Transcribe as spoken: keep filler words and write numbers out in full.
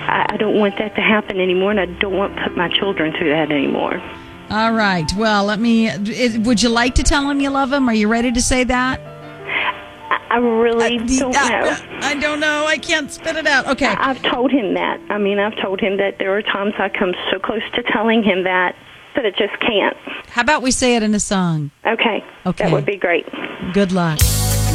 I, I don't want that to happen anymore, and I don't want to put my children through that anymore. All right. Well, let me. It, would you like to tell him you love him? Are you ready to say that? I really uh, don't uh, know. I don't know. I can't spit it out. Okay. I, I've told him that. I mean, I've told him that there are times I come so close to telling him that, but I just can't. How about we say it in a song? Okay. Okay. That would be great. Good luck.